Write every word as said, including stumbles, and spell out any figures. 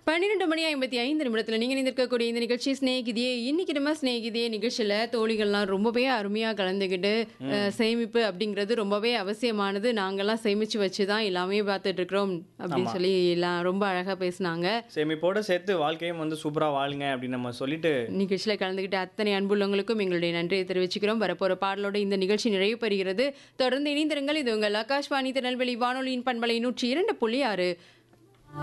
பன்னிரண்டு மணி ஐம்பத்தி ஐந்து நிமிடத்துல நீங்க நிந்திருக்கக்கூடிய இந்த நிகழ்ச்சி ஸ்நேகிதியே. இன்னைக்கு நம்ம ஸ்நேகிதியே நிகழ்ச்சியில தோழிகள்லாம் ரொம்பவே அருமையா கலந்துக்கிட்டு அஹ், ம். சேமிப்பு அப்படிங்கிறது ரொம்பவே அவசியமானது. நாங்கெல்லாம் சேமிச்சு வச்சு தான் எல்லாமே பார்த்துட்டு இருக்கிறோம் அப்படின்னு ஆமா. சொல்லி எல்லாம் ரொம்ப அழகா பேசுனாங்க. சேமிப்போட சேர்த்து வாழ்க்கையும் வந்து சூப்பரா வாழுங்க அப்படின்னு நம்ம சொல்லிட்டு நிகழ்ச்சியில கலந்துக்கிட்ட அத்தனை அன்புள்ளவங்களுக்கும் எங்களுடைய நன்றியை தெரிவிச்சுக்கிறோம். வரப்போற பாடலோட இந்த நிகழ்ச்சி நிறைவு பெறுகிறது. தொடர்ந்து இணைந்திருங்கள். இது உங்கள் ஆகாஷ்வாணி திருநெல்வேலி வானொலியின் பண்பலை நூற்றி இரண்டு புள்ளி ஆறு.